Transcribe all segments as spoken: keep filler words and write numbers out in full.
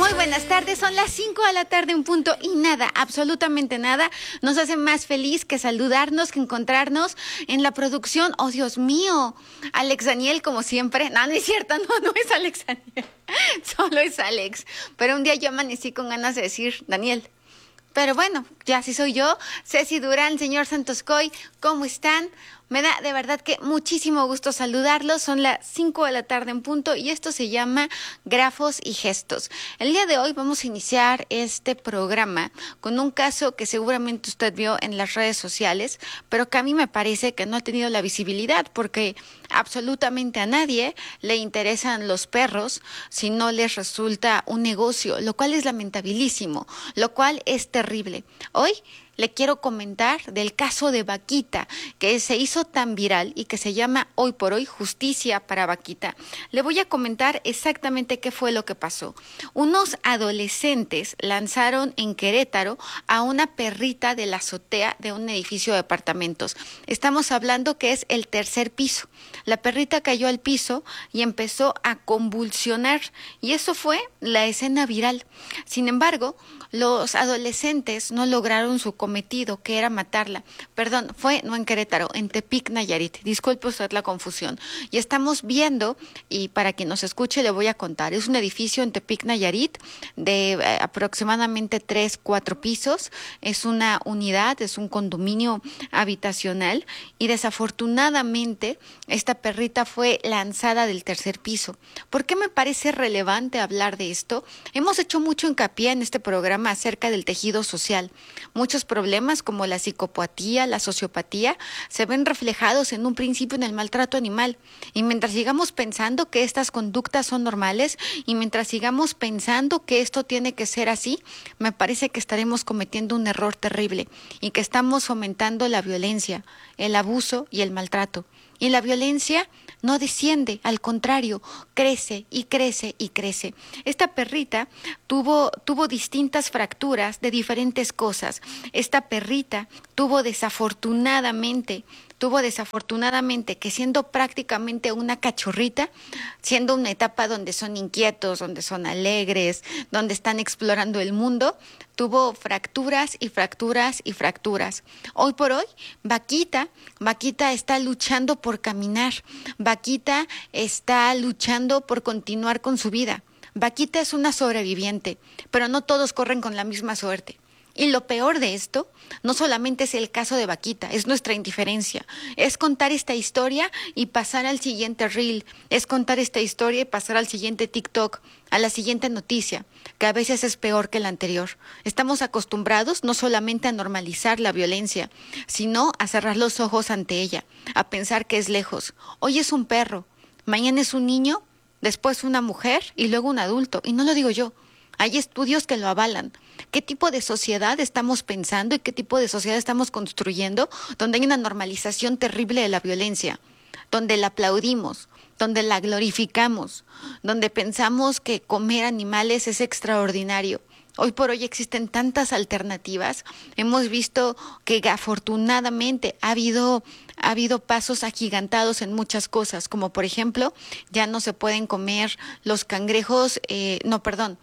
Muy buenas tardes, son las cinco de la tarde en punto y nada, absolutamente nada, nos hace más feliz que saludarnos, que encontrarnos en la producción. ¡Oh, Dios mío! Alex Daniel, como siempre. No, no es cierto, no, no es Alex Daniel, solo es Alex. Pero un día yo amanecí con ganas de decir Daniel. Pero bueno, ya sí soy yo, Ceci Durán, señor Santos Coy, ¿cómo están? Me da de verdad que muchísimo gusto saludarlos. Son las cinco de la tarde en punto y esto se llama Grafos y Gestos. El día de hoy vamos a iniciar este programa con un caso que seguramente usted vio en las redes sociales, pero que a mí me parece que no ha tenido la visibilidad porque absolutamente a nadie le interesan los perros si no les resulta un negocio, lo cual es lamentabilísimo, lo cual es terrible. Hoy le quiero comentar del caso de Vaquita, que se hizo tan viral y que se llama Hoy por Hoy Justicia para Vaquita. Le voy a comentar exactamente qué fue lo que pasó. Unos adolescentes lanzaron en Querétaro a una perrita de la azotea de un edificio de departamentos. Estamos hablando que es el tercer piso. La perrita cayó al piso y empezó a convulsionar, y eso fue la escena viral. Sin embargo, los adolescentes no lograron su cometido, que era matarla. Perdón, fue no en Querétaro, en Tepic, Nayarit. Disculpe usted la confusión. Y estamos viendo, y para quien nos escuche le voy a contar, es un edificio en Tepic, Nayarit, de eh, aproximadamente tres, cuatro pisos. Es una unidad, es un condominio habitacional, y desafortunadamente esta perrita fue lanzada del tercer piso. ¿Por qué me parece relevante hablar de esto? Hemos hecho mucho hincapié en este programa acerca del tejido social. Muchos problemas como la psicopatía, la sociopatía, se ven reflejados en un principio en el maltrato animal. Y mientras sigamos pensando que estas conductas son normales y mientras sigamos pensando que esto tiene que ser así, me parece que estaremos cometiendo un error terrible y que estamos fomentando la violencia, el abuso y el maltrato. Y la violencia no desciende, al contrario, crece y crece y crece. Esta perrita tuvo, tuvo distintas fracturas de diferentes cosas. Esta perrita tuvo desafortunadamente, tuvo desafortunadamente que siendo prácticamente una cachorrita, siendo una etapa donde son inquietos, donde son alegres, donde están explorando el mundo, tuvo fracturas y fracturas y fracturas. Hoy por hoy, Vaquita, Vaquita está luchando por caminar. Vaquita está luchando por continuar con su vida. Vaquita es una sobreviviente, pero no todos corren con la misma suerte. Y lo peor de esto, no solamente es el caso de Vaquita, es nuestra indiferencia. Es contar esta historia y pasar al siguiente reel. Es contar esta historia y pasar al siguiente TikTok, a la siguiente noticia, que a veces es peor que la anterior. Estamos acostumbrados no solamente a normalizar la violencia, sino a cerrar los ojos ante ella, a pensar que es lejos. Hoy es un perro, mañana es un niño, después una mujer y luego un adulto. Y no lo digo yo. Hay estudios que lo avalan. ¿Qué tipo de sociedad estamos pensando y qué tipo de sociedad estamos construyendo donde hay una normalización terrible de la violencia, donde la aplaudimos, donde la glorificamos, donde pensamos que comer animales es extraordinario? Hoy por hoy existen tantas alternativas. Hemos visto que afortunadamente ha habido, ha habido pasos agigantados en muchas cosas, como por ejemplo, ya no se pueden comer los cangrejos, eh, no, perdón,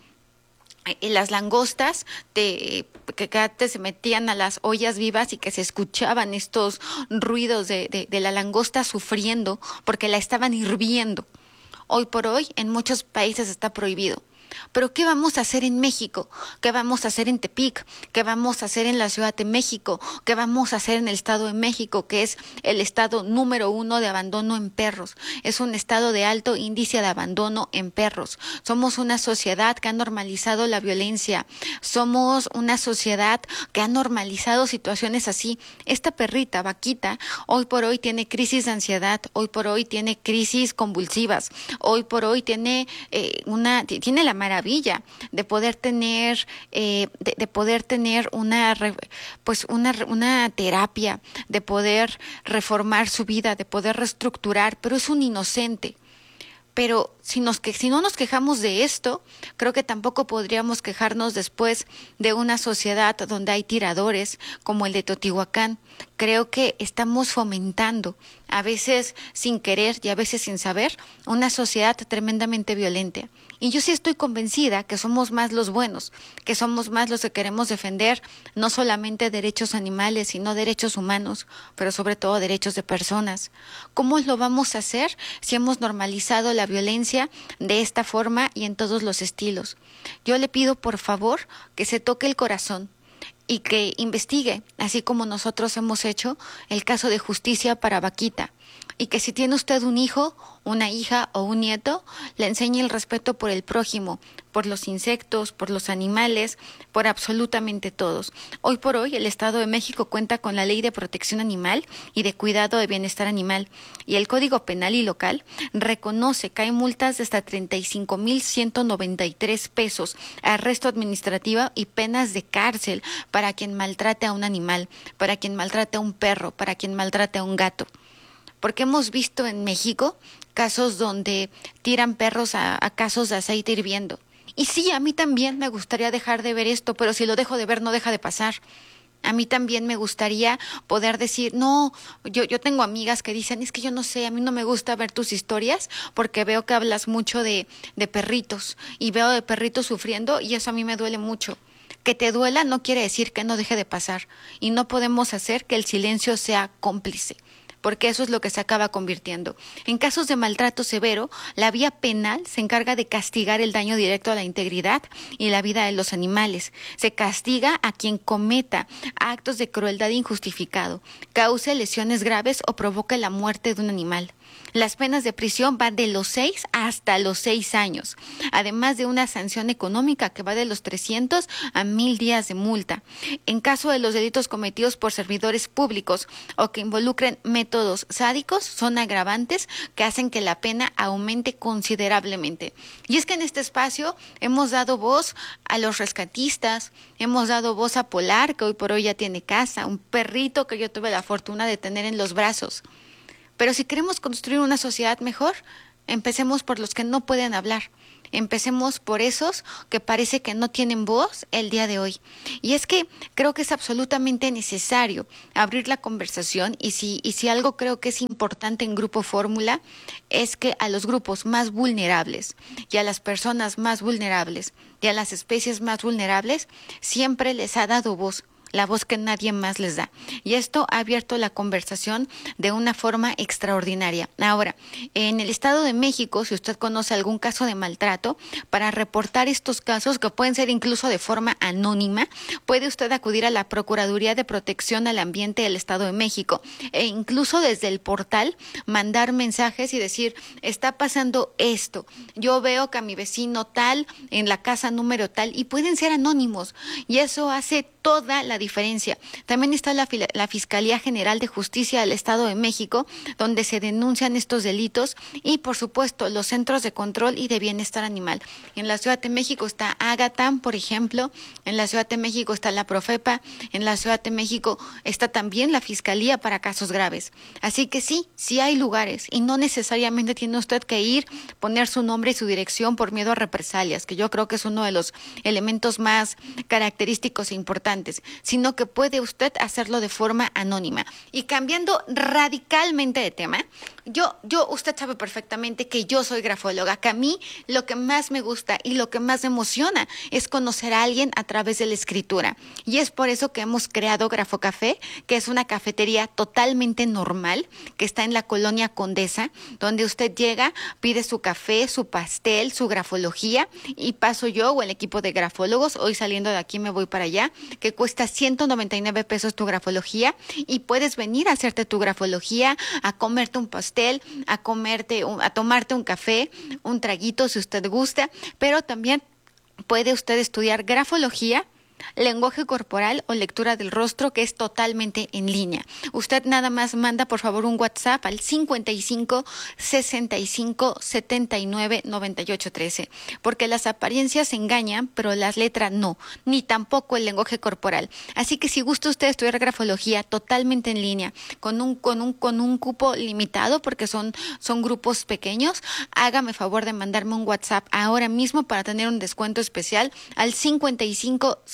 las langostas de, que antes se metían a las ollas vivas y que se escuchaban estos ruidos de, de, de la langosta sufriendo porque la estaban hirviendo. Hoy por hoy en muchos países está prohibido. Pero ¿qué vamos a hacer en México? ¿Qué vamos a hacer en Tepic? ¿Qué vamos a hacer en la Ciudad de México? ¿Qué vamos a hacer en el Estado de México, que es el estado número uno de abandono en perros? Es un estado de alto índice de abandono en perros. Somos una sociedad que ha normalizado la violencia. Somos una sociedad que ha normalizado situaciones así. Esta perrita, Vaquita, hoy por hoy tiene crisis de ansiedad, hoy por hoy tiene crisis convulsivas, hoy por hoy tiene eh, una tiene la maravilla de poder tener eh, de, de poder tener una pues una una terapia, de poder reformar su vida, de poder reestructurar, pero es un inocente. Pero si, nos que, si no nos quejamos de esto, creo que tampoco podríamos quejarnos después de una sociedad donde hay tiradores como el de Teotihuacán. Creo que estamos fomentando, a veces sin querer y a veces sin saber, una sociedad tremendamente violenta. Y yo sí estoy convencida que somos más los buenos, que somos más los que queremos defender no solamente derechos animales, sino derechos humanos, pero sobre todo derechos de personas. ¿Cómo lo vamos a hacer si hemos normalizado la violencia de esta forma y en todos los estilos? Yo le pido por favor que se toque el corazón y que investigue, así como nosotros hemos hecho, el caso de justicia para Vaquita. Y que si tiene usted un hijo, una hija o un nieto, le enseñe el respeto por el prójimo, por los insectos, por los animales, por absolutamente todos. Hoy por hoy el Estado de México cuenta con la Ley de Protección Animal y de Cuidado de Bienestar Animal, y el Código Penal y Local reconoce que hay multas de hasta treinta y cinco mil ciento noventa y tres pesos, arresto administrativo y penas de cárcel para quien maltrate a un animal, para quien maltrate a un perro, para quien maltrate a un gato. Porque hemos visto en México casos donde tiran perros a, a casos de aceite hirviendo. Y sí, a mí también me gustaría dejar de ver esto, pero si lo dejo de ver no deja de pasar. A mí también me gustaría poder decir, no, yo, yo tengo amigas que dicen, es que yo no sé, a mí no me gusta ver tus historias porque veo que hablas mucho de, de perritos y veo de perritos sufriendo y eso a mí me duele mucho. Que te duela no quiere decir que no deje de pasar y no podemos hacer que el silencio sea cómplice, porque eso es lo que se acaba convirtiendo. En casos de maltrato severo, la vía penal se encarga de castigar el daño directo a la integridad y la vida de los animales. Se castiga a quien cometa actos de crueldad injustificado, cause lesiones graves o provoque la muerte de un animal. Las penas de prisión van de los seis hasta los seis años, además de una sanción económica que va de los trescientos a mil días de multa. En caso de los delitos cometidos por servidores públicos o que involucren métodos sádicos, son agravantes que hacen que la pena aumente considerablemente. Y es que en este espacio hemos dado voz a los rescatistas, hemos dado voz a Polar, que hoy por hoy ya tiene casa, un perrito que yo tuve la fortuna de tener en los brazos. Pero si queremos construir una sociedad mejor, empecemos por los que no pueden hablar. Empecemos por esos que parece que no tienen voz el día de hoy. Y es que creo que es absolutamente necesario abrir la conversación y si, y si algo creo que es importante en Grupo Fórmula es que a los grupos más vulnerables y a las personas más vulnerables y a las especies más vulnerables siempre les ha dado voz. La voz que nadie más les da. Y esto ha abierto la conversación de una forma extraordinaria. Ahora, en el Estado de México, si usted conoce algún caso de maltrato, para reportar estos casos, que pueden ser incluso de forma anónima, puede usted acudir a la Procuraduría de Protección al Ambiente del Estado de México e incluso desde el portal mandar mensajes y decir, está pasando esto. Yo veo que a mi vecino tal, en la casa número tal, y pueden ser anónimos. Y eso hace toda la diferencia. También está la, la Fiscalía General de Justicia del Estado de México, donde se denuncian estos delitos y, por supuesto, los centros de control y de bienestar animal. En la Ciudad de México está Agatam, por ejemplo, en la Ciudad de México está la Profepa, en la Ciudad de México está también la Fiscalía para casos graves. Así que sí, sí hay lugares y no necesariamente tiene usted que ir, poner su nombre y su dirección por miedo a represalias, que yo creo que es uno de los elementos más característicos e importantes, sino que puede usted hacerlo de forma anónima. Y cambiando radicalmente de tema, yo, yo, usted sabe perfectamente que yo soy grafóloga, que a mí lo que más me gusta y lo que más me emociona es conocer a alguien a través de la escritura. Y es por eso que hemos creado Grafocafé, que es una cafetería totalmente normal, que está en la colonia Condesa, donde usted llega, pide su café, su pastel, su grafología, y paso yo o el equipo de grafólogos, hoy saliendo de aquí me voy para allá, que cuesta ciento noventa y nueve pesos tu grafología, y puedes venir a hacerte tu grafología, a comerte un pastel, a comerte, a tomarte un café, un traguito si usted gusta, pero también puede usted estudiar grafología, lenguaje corporal o lectura del rostro, que es totalmente en línea. Usted nada más manda por favor un WhatsApp al cincuenta y cinco, sesenta y cinco, setenta y nueve, noventa y ocho, trece, porque las apariencias engañan, pero las letras no, ni tampoco el lenguaje corporal. Así que si gusta usted estudiar grafología totalmente en línea, con un, con un, con un cupo limitado, porque son, son grupos pequeños, hágame favor de mandarme un WhatsApp ahora mismo para tener un descuento especial al cincuenta y cinco,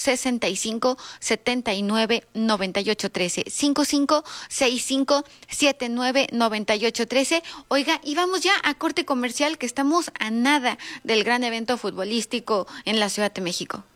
sesenta y cinco, setenta y nueve, noventa y ocho trece. cinco cinco seis cinco siete nueve noventa y ocho trece. Oiga, y vamos ya a corte comercial, que estamos a nada del gran evento futbolístico en la Ciudad de México.